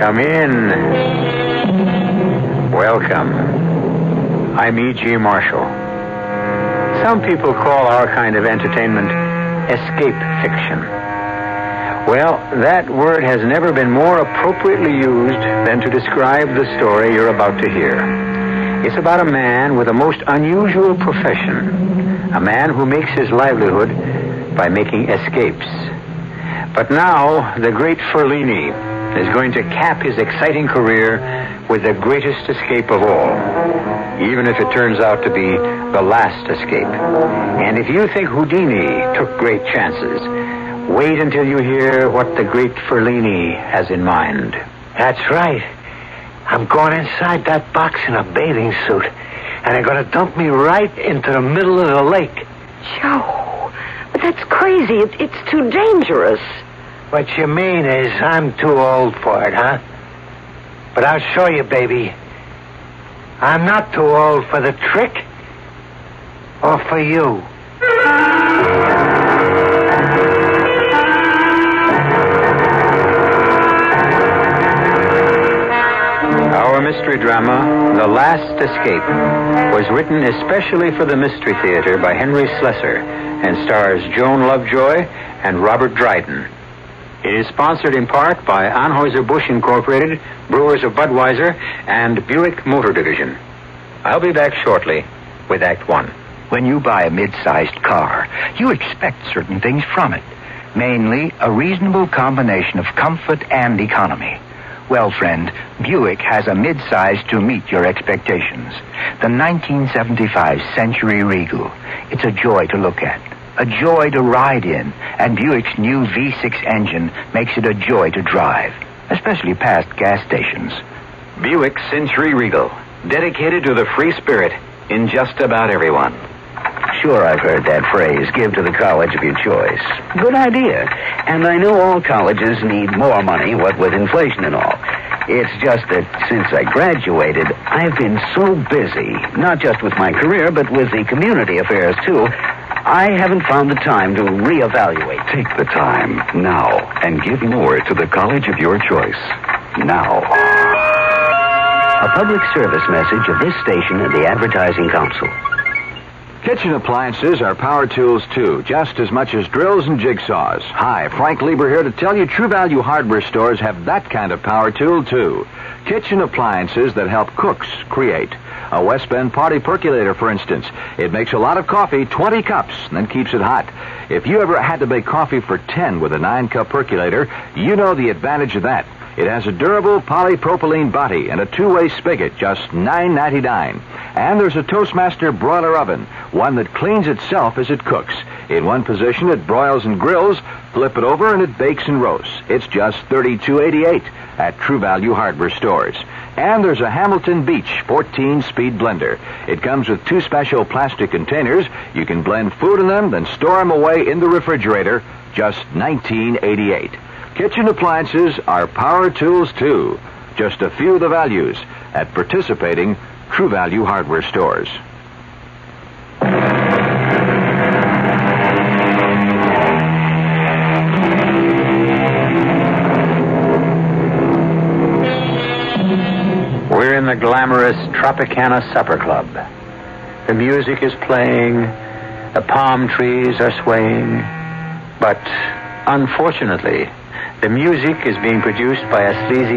Come in. Welcome. I'm E.G. Marshall. Some people call our kind of entertainment escape fiction. Well, that word has never been more appropriately used than to describe the story you're about to hear. It's about a man with a most unusual profession. A man who makes his livelihood by making escapes. But now, the great Ferlini is going to cap his exciting career with the greatest escape of all, even if it turns out to be the last escape. And if you think Houdini took great chances, wait until you hear what the great Ferlini has in mind. That's right. I'm going inside that box in a bathing suit, and they're going to dump me right into the middle of the lake. Joe, but that's crazy. It's too dangerous. What you mean is I'm too old for it, huh? But I'll show you, baby. I'm not too old for the trick. Or for you. Our mystery drama, The Last Escape, was written especially for the Mystery Theater by Henry Slessor and stars Joan Lovejoy and Robert Dryden. It is sponsored in part by Anheuser-Busch Incorporated, Brewers of Budweiser, and Buick Motor Division. I'll be back shortly with Act One. When you buy a mid-sized car, you expect certain things from it. Mainly, a reasonable combination of comfort and economy. Well, friend, Buick has a mid-size to meet your expectations. The 1975 Century Regal. It's a joy to look at. A joy to ride in, and Buick's new V6 engine makes it a joy to drive, especially past gas stations. Buick Century Regal, dedicated to the free spirit in just about everyone. Sure, I've heard that phrase, give to the college of your choice. Good idea. And I know all colleges need more money, what with inflation and all. It's just that since I graduated, I've been so busy, not just with my career, but with the community affairs, too, I haven't found the time to reevaluate. Take the time now and give more to the college of your choice. Now. A public service message of this station and the Advertising Council. Kitchen appliances are power tools, too, just as much as drills and jigsaws. Hi, Frank Lieber here to tell you True Value hardware stores have that kind of power tool, too. Kitchen appliances that help cooks create. A West Bend party percolator, for instance. It makes a lot of coffee, 20 cups, and then keeps it hot. If you ever had to make coffee for 10 with a 9-cup percolator, you know the advantage of that. It has a durable polypropylene body and a two-way spigot, just $9.99. And there's a Toastmaster broiler oven, one that cleans itself as it cooks. In one position, it broils and grills. Flip it over, and it bakes and roasts. It's just $32.88 at True Value hardware stores. And there's a Hamilton Beach 14-speed blender. It comes with 2 special plastic containers. You can blend food in them, then store them away in the refrigerator. Just $19.88. Kitchen appliances are power tools, too. Just a few of the values at participating True Value hardware stores. We're in the glamorous Tropicana Supper Club. The music is playing, the palm trees are swaying, but unfortunately, the music is being produced by a sleazy